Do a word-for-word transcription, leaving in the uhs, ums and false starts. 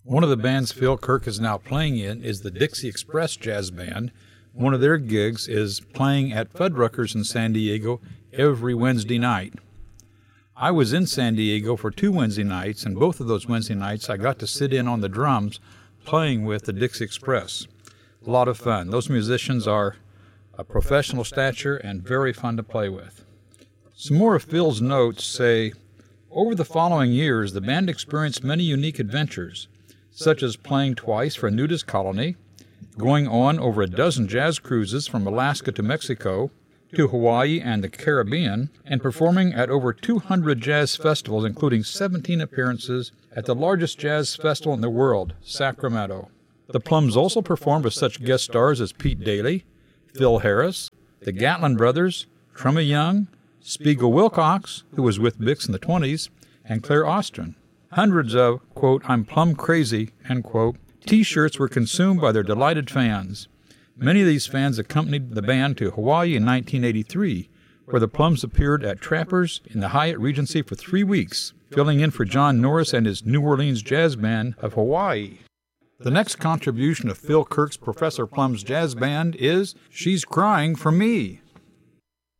One of the bands Phil Kirk is now playing in is the Dixie Express Jazz Band. One of their gigs is playing at Fuddruckers in San Diego every Wednesday night. I was in San Diego for two Wednesday nights, and both of those Wednesday nights I got to sit in on the drums playing with the Dixie Express. A lot of fun. Those musicians are a professional stature and very fun to play with. Some more of Phil's notes say, over the following years, the band experienced many unique adventures, such as playing twice for a nudist colony, going on over a dozen jazz cruises from Alaska to Mexico, to Hawaii and the Caribbean, and performing at over two hundred jazz festivals, including seventeen appearances at the largest jazz festival in the world, Sacramento. The Plums also performed with such guest stars as Pete Daly, Phil Harris, the Gatlin Brothers, Trumma Young, Spiegel Wilcox, who was with Bix in the twenties, and Claire Austin. Hundreds of, quote, I'm plum crazy, end quote, T-shirts were consumed by their delighted fans. Many of these fans accompanied the band to Hawaii in nineteen eighty-three, where the Plums appeared at Trappers in the Hyatt Regency for three weeks, filling in for John Norris and his New Orleans Jazz Band of Hawaii. The next contribution of Phil Kirk's Professor Plum's Jazz Band is She's Crying for Me.